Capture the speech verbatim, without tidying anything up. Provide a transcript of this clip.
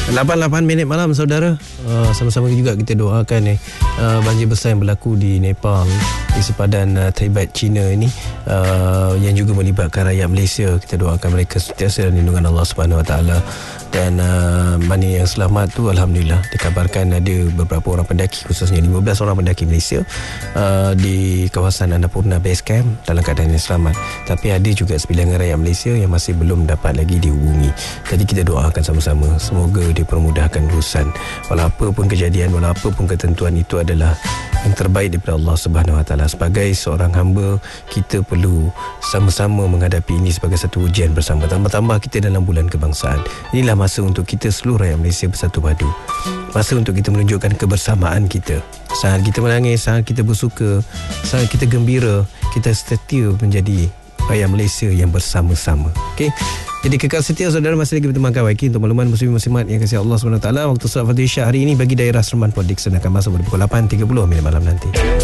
lapan puluh lapan minit malam saudara. uh, Sama-sama juga kita doakan eh, uh, banjir besar yang berlaku di Nepal, di sepadan uh, Tibet, China ini, uh, yang juga melibatkan rakyat Malaysia. Kita doakan mereka sentiasa dalam lindungan Allah Subhanahu Wa Taala. Dan uh, mana yang selamat tu alhamdulillah, dikabarkan ada beberapa orang pendaki, khususnya lima belas orang pendaki Malaysia uh, di kawasan Annapurna Base Camp dalam keadaan yang selamat. Tapi ada juga sebilangan rakyat Malaysia yang masih belum dapat lagi dihubungi. Jadi kita doakan sama-sama, semoga dipermudahkan urusan. Walau apa pun kejadian, walau apa pun ketentuan, itu adalah yang terbaik daripada Allah Subhanahu Wa Taala. Sebagai seorang hamba, kita perlu sama-sama menghadapi ini sebagai satu ujian bersama. Tambah-tambah kita dalam bulan kebangsaan. Inilah masa untuk kita seluruh rakyat Malaysia bersatu padu. Masa untuk kita menunjukkan kebersamaan kita. Saat kita menangis, saat kita bersuka, saat kita gembira, kita setia menjadi rakyat Malaysia yang bersama-sama. Okey. Jadi kekal setia saudara, masih lagi berteman kawan untuk makluman muslimin-muslimat yang kasih Allah Subhanahu Wa Taala. Waktu solat Fatihah hari ini bagi daerah Seremban Port Dickson akan masuk pada pukul lapan tiga puluh minit malam nanti.